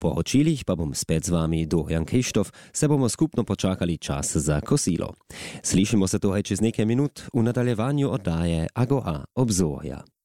Po očilih pa bom spet z vami Dorian Krištof, se bomo skupno počakali čas za kosilo. Slišimo se torej čez nekaj minut v nadaljevanju oddaje Agora obzorja.